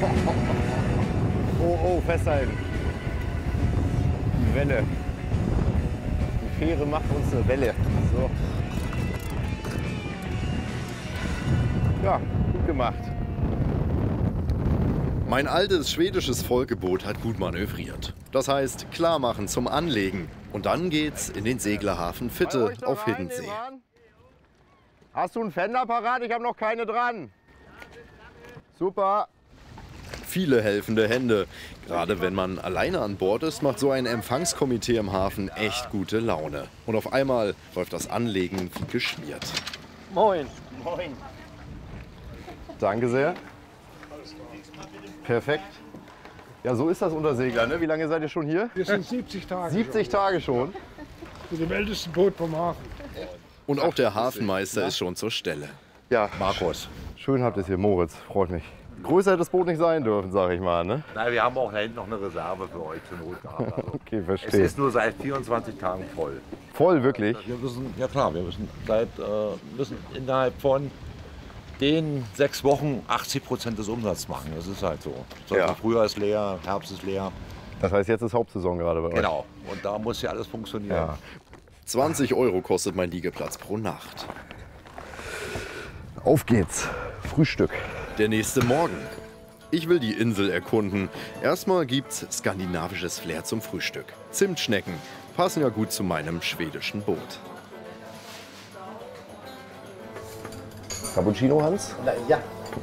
Oh, oh, festhalten. Die Welle. Die Fähre macht uns eine Welle. So. Ja, gut gemacht. Mein altes schwedisches Volkeboot hat gut manövriert. Das heißt, klar machen zum Anlegen. Und dann geht's in den Seglerhafen Vitte auf Hiddensee. Hast du einen Fender parat? Ich habe noch keine dran. Super. Viele helfende Hände. Gerade wenn man alleine an Bord ist, macht so ein Empfangskomitee im Hafen echt gute Laune. Und auf einmal läuft das Anlegen wie geschmiert. Moin. Moin. Danke sehr. Perfekt. Ja, so ist das unter Seglern, ne? Wie lange seid ihr schon hier? Wir sind 70 Tage. 70 Tage schon. Mit dem ältesten Boot vom Hafen. Und auch der Hafenmeister ist schon zur Stelle. Ja, Markus. schön habt ihr es hier, Moritz. Freut mich. Größer hätte das Boot nicht sein dürfen, sag ich mal, ne? Nein, wir haben auch da hinten noch eine Reserve für euch zur Not gehabt. Also, Okay, es verstehe. ist nur seit 24 Tagen voll. Voll, wirklich? Wir müssen, ja klar, wir müssen innerhalb von den 6 Wochen 80% des Umsatzes machen. Das ist halt so. Ja. Frühjahr ist leer, Herbst ist leer. Das heißt, jetzt ist Hauptsaison gerade bei euch. Genau. Und da muss ja alles funktionieren. Ja. 20 € kostet mein Liegeplatz pro Nacht. Auf geht's. Frühstück. Der nächste Morgen. Ich will die Insel erkunden. Erstmal gibt's skandinavisches Flair zum Frühstück. Zimtschnecken passen ja gut zu meinem schwedischen Boot. Cappuccino, Hans? Ja.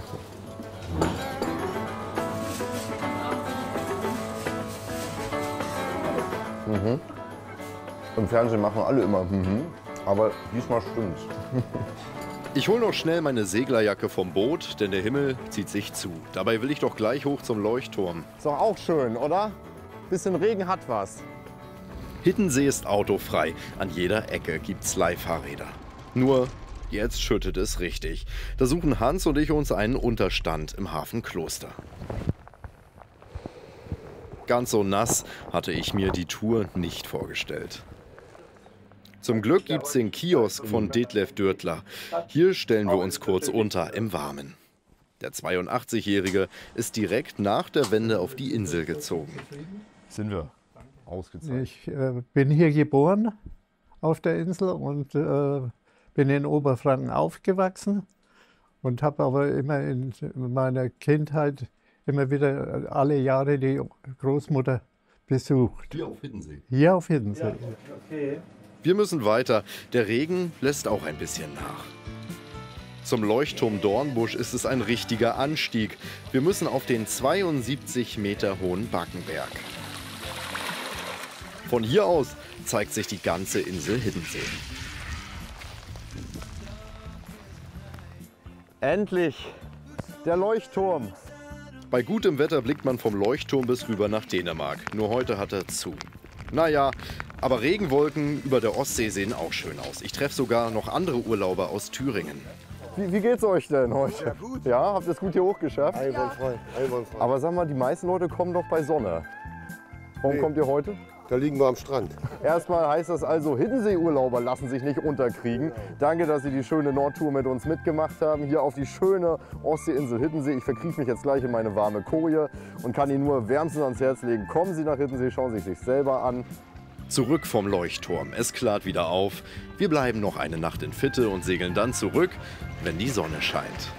Im Fernsehen machen alle immer aber diesmal stimmt's. Ich hole noch schnell meine Seglerjacke vom Boot, denn der Himmel zieht sich zu. Dabei will ich doch gleich hoch zum Leuchtturm. Ist doch auch schön, oder? Bisschen Regen hat was. Hiddensee ist autofrei. An jeder Ecke gibt's Leihfahrräder. Nur, jetzt schüttet es richtig. Da suchen Hans und ich uns einen Unterstand im Hafen Kloster. Ganz so nass hatte ich mir die Tour nicht vorgestellt. Zum Glück gibt's den Kiosk von Detlef Dürtler. Hier stellen wir uns kurz unter im Warmen. Der 82-Jährige ist direkt nach der Wende auf die Insel gezogen. Sind wir. Ausgezeichnet. Ich bin hier geboren auf der Insel und bin in Oberfranken aufgewachsen und habe aber immer in meiner Kindheit immer wieder alle Jahre die Großmutter besucht. Hier auf Hiddensee. Hier auf Hiddensee. Ja, okay. Wir müssen weiter. Der Regen lässt auch ein bisschen nach. Zum Leuchtturm Dornbusch ist es ein richtiger Anstieg. Wir müssen auf den 72 Meter hohen Backenberg. Von hier aus zeigt sich die ganze Insel Hiddensee. Endlich der Leuchtturm. Bei gutem Wetter blickt man vom Leuchtturm bis rüber nach Dänemark. Nur heute hat er zu. Naja, aber Regenwolken über der Ostsee sehen auch schön aus. Ich treffe sogar noch andere Urlauber aus Thüringen. Wie geht's euch denn heute? Ja, gut. Ja, habt ihr es gut hier hochgeschafft? Einwandfrei. Einwandfrei. Aber sag mal, die meisten Leute kommen doch bei Sonne. Warum Nee. kommt ihr heute? Da liegen wir am Strand. Erstmal heißt das also, Hiddensee-Urlauber lassen sich nicht unterkriegen. Danke, dass Sie die schöne Nordtour mit uns mitgemacht haben. Hier auf die schöne Ostseeinsel Hiddensee. Ich verkrieche mich jetzt gleich in meine warme Koje und kann Ihnen nur wärmstens ans Herz legen. Kommen Sie nach Hiddensee, schauen Sie sich selber an. Zurück vom Leuchtturm. Es klart wieder auf. Wir bleiben noch eine Nacht in Vitte und segeln dann zurück, wenn die Sonne scheint.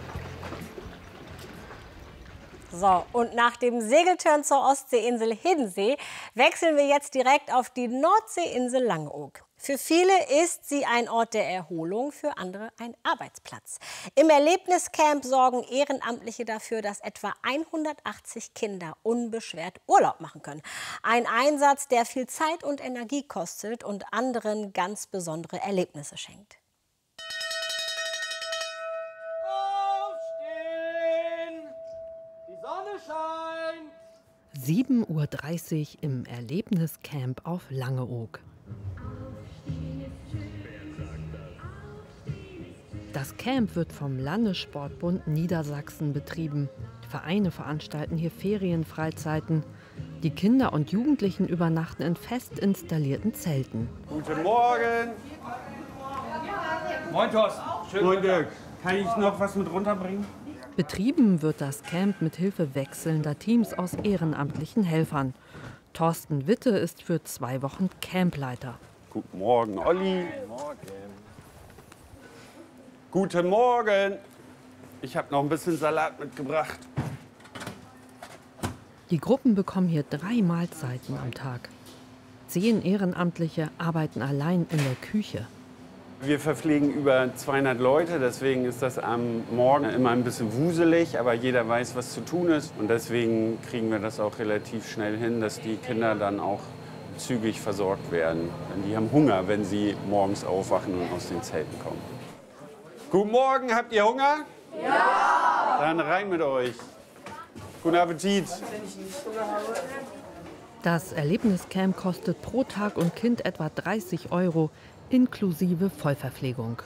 So, und nach dem Segeltörn zur Ostseeinsel Hiddensee wechseln wir jetzt direkt auf die Nordseeinsel Langeoog. Für viele ist sie ein Ort der Erholung, für andere ein Arbeitsplatz. Im Erlebniscamp sorgen Ehrenamtliche dafür, dass etwa 180 Kinder unbeschwert Urlaub machen können. Ein Einsatz, der viel Zeit und Energie kostet und anderen ganz besondere Erlebnisse schenkt. Aufstehen! Die Sonne scheint! 7:30 Uhr im Erlebniscamp auf Langeoog. Das Camp wird vom Landessportbund Niedersachsen betrieben. Vereine veranstalten hier Ferienfreizeiten. Die Kinder und Jugendlichen übernachten in fest installierten Zelten. Guten Morgen! Moin Thorsten! Schön. Moin Dirk! Kann ich noch was mit runterbringen? Betrieben wird das Camp mit Hilfe wechselnder Teams aus ehrenamtlichen Helfern. Thorsten Witte ist für 2 Wochen Campleiter. Guten Morgen, Olli. Guten Morgen. Guten Morgen. Ich habe noch ein bisschen Salat mitgebracht. Die Gruppen bekommen hier 3 Mahlzeiten am Tag. 10 Ehrenamtliche arbeiten allein in der Küche. Wir verpflegen über 200 Leute, deswegen ist das am Morgen immer ein bisschen wuselig, aber jeder weiß, was zu tun ist. Und deswegen kriegen wir das auch relativ schnell hin, dass die Kinder dann auch zügig versorgt werden. Denn die haben Hunger, wenn sie morgens aufwachen und aus den Zelten kommen. Guten Morgen, habt ihr Hunger? Ja! Dann rein mit euch. Guten Appetit. Das Erlebniscamp kostet pro Tag und Kind etwa 30 € inklusive Vollverpflegung.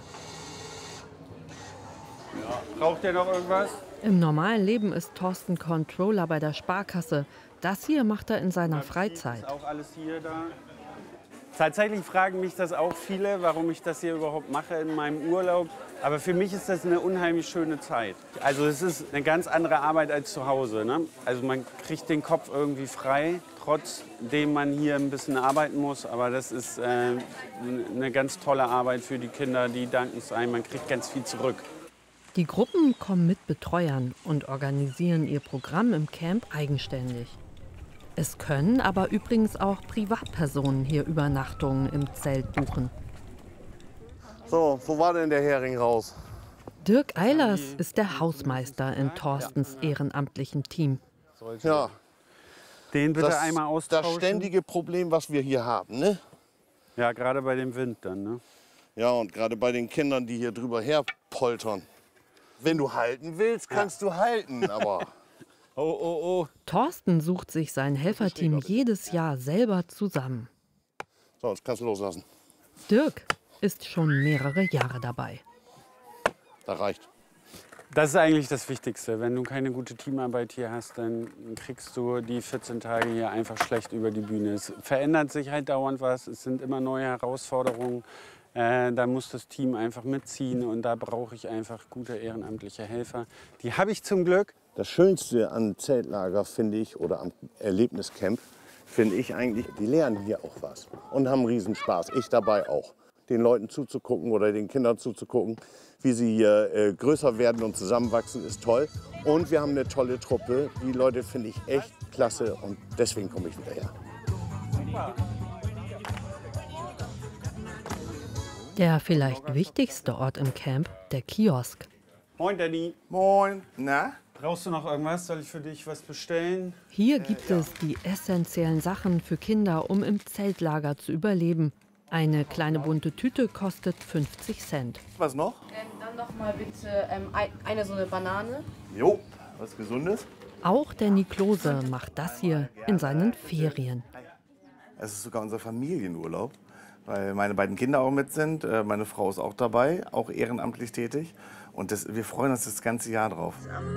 Ja. Braucht ihr noch irgendwas? Im normalen Leben ist Thorsten Controller bei der Sparkasse. Das hier macht er in seiner Freizeit. Ist auch alles hier da. Tatsächlich fragen mich das auch viele, warum ich das hier überhaupt mache in meinem Urlaub. Aber für mich ist das eine unheimlich schöne Zeit. Also es ist eine ganz andere Arbeit als zu Hause, ne? Also man kriegt den Kopf irgendwie frei, trotzdem man hier ein bisschen arbeiten muss. Aber das ist eine ganz tolle Arbeit für die Kinder, die danken es einem. Man kriegt ganz viel zurück. Die Gruppen kommen mit Betreuern und organisieren ihr Programm im Camp eigenständig. Es können aber übrigens auch Privatpersonen hier Übernachtungen im Zelt buchen. So, wo war denn der Hering raus? Dirk Eilers ist der Hausmeister in Thorstens ehrenamtlichen Team. Ja. Den bitte einmal austauschen. Das ständige Problem, was wir hier haben, ne? Ja, gerade bei dem Wind dann, ne? Ja, und gerade bei den Kindern, die hier drüber herpoltern. Wenn du halten willst, kannst du halten, aber... Oh. Thorsten sucht sich sein Helferteam jedes Jahr selber zusammen. So, jetzt kannst du loslassen. Dirk ist schon mehrere Jahre dabei. Das reicht. Das ist eigentlich das Wichtigste. Wenn du keine gute Teamarbeit hier hast, dann kriegst du die 14 Tage hier einfach schlecht über die Bühne. Es verändert sich halt dauernd was, es sind immer neue Herausforderungen. Da muss das Team einfach mitziehen und da brauche ich einfach gute ehrenamtliche Helfer. Die habe ich zum Glück. Das Schönste am Zeltlager, finde ich, oder am Erlebniscamp, finde ich eigentlich, die lernen hier auch was und haben Riesenspaß. Ich dabei auch. Den Leuten zuzugucken oder den Kindern zuzugucken, wie sie hier größer werden und zusammenwachsen, ist toll. Und wir haben eine tolle Truppe. Die Leute finde ich echt klasse und deswegen komme ich wieder her. Super. Der vielleicht wichtigste Ort im Camp, der Kiosk. Moin, Danny. Moin. Na? Brauchst du noch irgendwas? Soll ich für dich was bestellen? Hier gibt es die essentiellen Sachen für Kinder, um im Zeltlager zu überleben. Eine kleine bunte Tüte kostet 50 Cent. Was noch? Dann noch mal bitte eine so eine Banane. Jo, was Gesundes. Auch der Niklose macht das hier in seinen Ferien. Es ist sogar unser Familienurlaub, weil meine beiden Kinder auch mit sind. Meine Frau ist auch dabei, auch ehrenamtlich tätig. Und wir freuen uns das ganze Jahr drauf.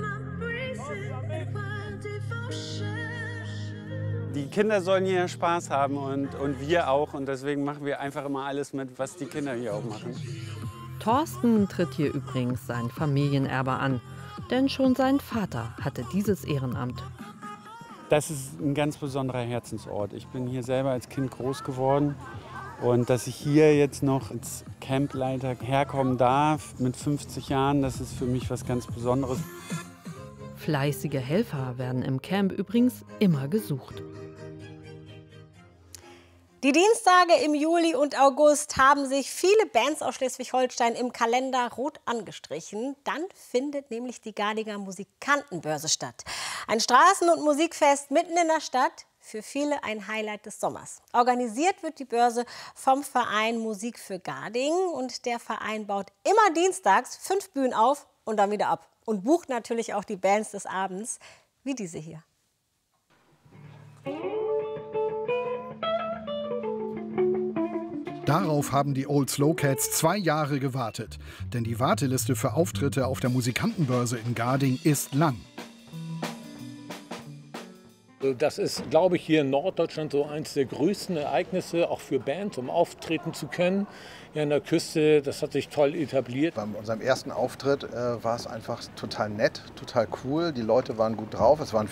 Die Kinder sollen hier Spaß haben und wir auch. Und deswegen machen wir einfach immer alles mit, was die Kinder hier auch machen. Thorsten tritt hier übrigens sein Familienerbe an. Denn schon sein Vater hatte dieses Ehrenamt. Das ist ein ganz besonderer Herzensort. Ich bin hier selber als Kind groß geworden. Und dass ich hier jetzt noch als Campleiter herkommen darf mit 50 Jahren, das ist für mich was ganz Besonderes. Fleißige Helfer werden im Camp übrigens immer gesucht. Die Dienstage im Juli und August haben sich viele Bands aus Schleswig-Holstein im Kalender rot angestrichen. Dann findet nämlich die Gardinger Musikantenbörse statt. Ein Straßen- und Musikfest mitten in der Stadt. Für viele ein Highlight des Sommers. Organisiert wird die Börse vom Verein Musik für Garding. Und der Verein baut immer dienstags 5 Bühnen auf und dann wieder ab. Und bucht natürlich auch die Bands des Abends, wie diese hier. Darauf haben die Old Slow Cats 2 Jahre gewartet. Denn die Warteliste für Auftritte auf der Musikantenbörse in Garding ist lang. Das ist, glaube ich, hier in Norddeutschland so eines der größten Ereignisse, auch für Bands, um auftreten zu können. Hier an der Küste, das hat sich toll etabliert. Bei unserem ersten Auftritt war es einfach total nett, total cool. Die Leute waren gut drauf. Es waren